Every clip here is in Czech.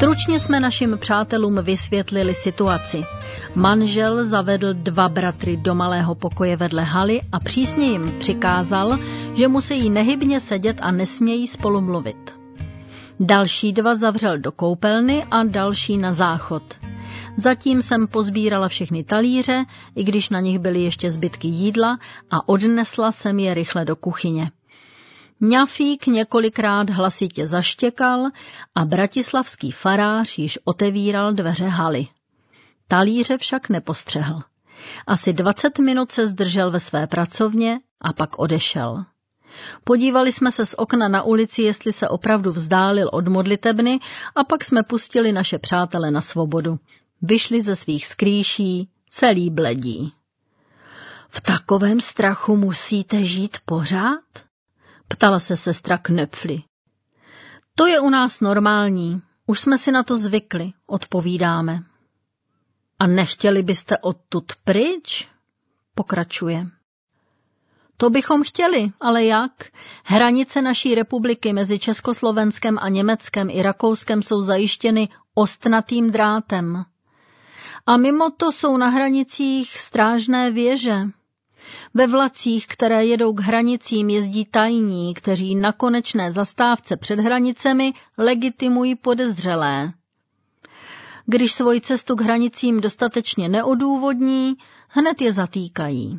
Stručně jsme našim přátelům vysvětlili situaci. Manžel zavedl 2 bratry do malého pokoje vedle haly a přísně jim přikázal, že musí nehybně sedět a nesmějí spolu mluvit. Další 2 zavřel do koupelny a další na záchod. Zatím jsem pozbírala všechny talíře, i když na nich byly ještě zbytky jídla, a odnesla jsem je rychle do kuchyně. Ňafík několikrát hlasitě zaštěkal a bratislavský farář již otevíral dveře haly. Talíře však nepostřehl. Asi 20 minut se zdržel ve své pracovně a pak odešel. Podívali jsme se z okna na ulici, jestli se opravdu vzdálil od modlitebny, a pak jsme pustili naše přátele na svobodu. Vyšli ze svých skrýší celý bledí. V takovém strachu musíte žít pořád? Ptala se sestra Knöpfli. To je u nás normální, už jsme si na to zvykli, odpovídáme. A nechtěli byste odtud pryč? Pokračuje. To bychom chtěli, ale jak? Hranice naší republiky mezi Československem a Německem i Rakouskem jsou zajištěny ostnatým drátem. A mimo to jsou na hranicích strážné věže. Ve vlacích, které jedou k hranicím, jezdí tajní, kteří na konečné zastávce před hranicemi legitimují podezřelé. Když svoji cestu k hranicím dostatečně neodůvodní, hned je zatýkají.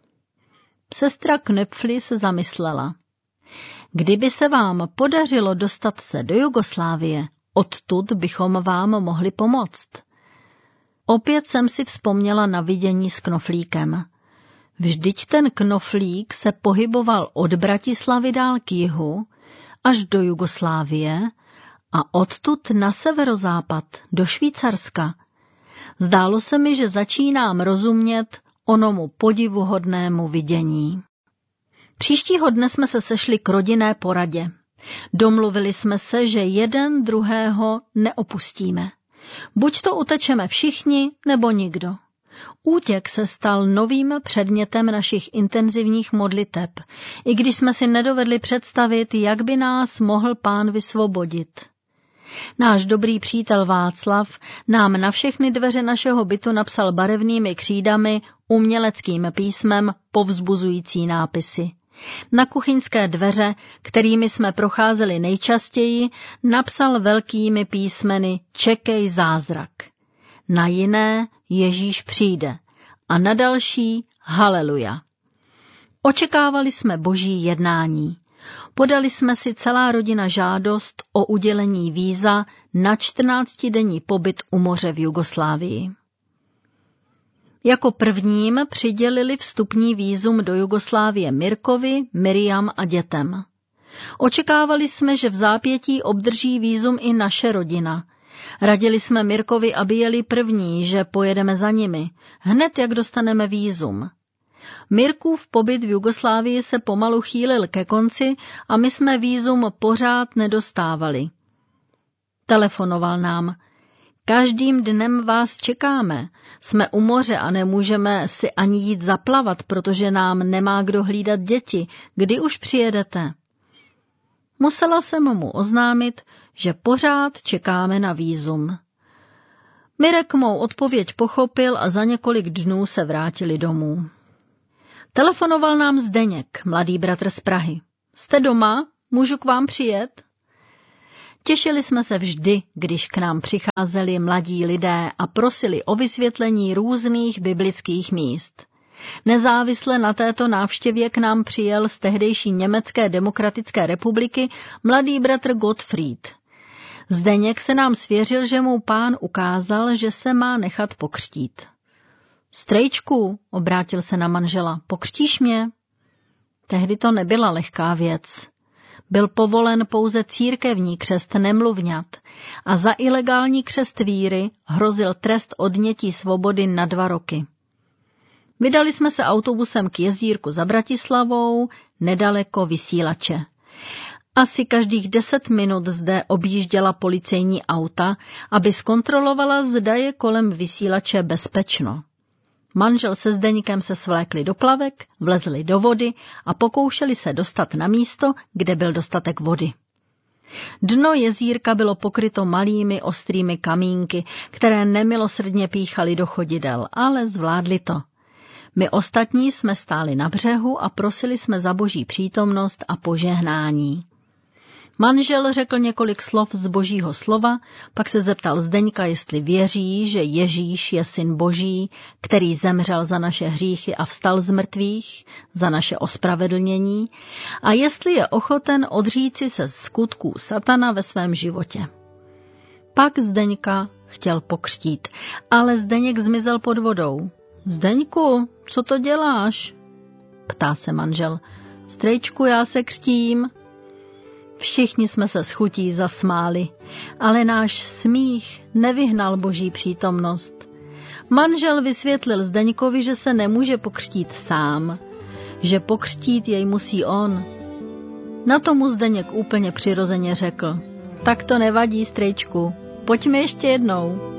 Sestra Knöpfli se zamyslela. Kdyby se vám podařilo dostat se do Jugoslávie, odtud bychom vám mohli pomoct. Opět jsem si vzpomněla na vidění s knoflíkem. Vždyť ten knoflík se pohyboval od Bratislavy dál k jihu až do Jugoslávie a odtud na severozápad do Švýcarska. Zdálo se mi, že začínám rozumět onomu podivuhodnému vidění. Příštího dne jsme se sešli k rodinné poradě. Domluvili jsme se, že jeden druhého neopustíme. Buď to utečeme všichni, nebo nikdo. Útěk se stal novým předmětem našich intenzivních modliteb, i když jsme si nedovedli představit, jak by nás mohl Pán vysvobodit. Náš dobrý přítel Václav nám na všechny dveře našeho bytu napsal barevnými křídami uměleckým písmem povzbuzující nápisy. Na kuchyňské dveře, kterými jsme procházeli nejčastěji, napsal velkými písmeny Čekej zázrak. Na jiné Ježíš přijde a na další Haleluja. Očekávali jsme Boží jednání. Podali jsme si celá rodina žádost o udělení víza na 14denní pobyt u moře v Jugoslávii. Jako prvním přidělili vstupní vízum do Jugoslávie Mirkovi, Miriam a dětem. Očekávali jsme, že v zápětí obdrží vízum i naše rodina. Radili jsme Mirkovi, aby jeli první, že pojedeme za nimi, hned jak dostaneme vízum. Mirkův pobyt v Jugoslávii se pomalu chýlil ke konci a my jsme vízum pořád nedostávali. Telefonoval nám. Každým dnem vás čekáme. Jsme u moře a nemůžeme si ani jít zaplavat, protože nám nemá kdo hlídat děti. Kdy už přijedete? Musela jsem mu oznámit, že pořád čekáme na vízum. Mirek mou odpověď pochopil a za několik dnů se vrátili domů. Telefonoval nám Zdeněk, mladý bratr z Prahy. Jste doma? Můžu k vám přijet? Těšili jsme se vždy, když k nám přicházeli mladí lidé a prosili o vysvětlení různých biblických míst. Nezávisle na této návštěvě k nám přijel z tehdejší Německé demokratické republiky mladý bratr Gottfried. Zdeněk se nám svěřil, že mu Pán ukázal, že se má nechat pokřtít. Strejčku, obrátil se na manžela, pokřtíš mě? Tehdy to nebyla lehká věc. Byl povolen pouze církevní křest nemluvňat a za ilegální křest víry hrozil trest odnětí svobody na 2 roky. Vydali jsme se autobusem k jezírku za Bratislavou, nedaleko Vysílače. Asi každých 10 minut zde objížděla policejní auta, aby zkontrolovala, zda je kolem Vysílače bezpečno. Manžel se Zdeňkem se svlékli do plavek, vlezli do vody a pokoušeli se dostat na místo, kde byl dostatek vody. Dno jezírka bylo pokryto malými ostrými kamínky, které nemilosrdně píchaly do chodidel, ale zvládli to. My ostatní jsme stáli na břehu a prosili jsme za Boží přítomnost a požehnání. Manžel řekl několik slov z Božího slova, pak se zeptal Zdeňka, jestli věří, že Ježíš je syn Boží, který zemřel za naše hříchy a vstal z mrtvých, za naše ospravedlnění, a jestli je ochoten odříci se skutků satana ve svém životě. Pak Zdeňka chtěl pokřtít, ale Zdeněk zmizel pod vodou. Zdeňku, co to děláš? Ptá se manžel. Strejčku, já se křtím. Všichni jsme se s chutí zasmáli, ale náš smích nevyhnal Boží přítomnost. Manžel vysvětlil Zdeňkovi, že se nemůže pokřtít sám, že pokřtít jej musí on. Na tomu Zdeněk úplně přirozeně řekl. Tak to nevadí, strejčku, pojďme ještě jednou.